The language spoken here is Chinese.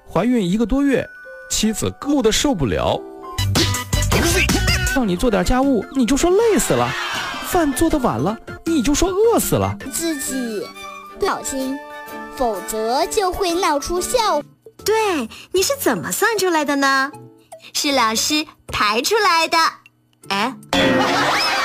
怀孕1个多月，妻子怒得受不了，让你做点家务，你就说累死了；饭做得晚了，你就说饿死了。 自己不小心，否则就会闹出笑话。 对，你是怎么算出来的呢？ 是老师排出来的。 哎。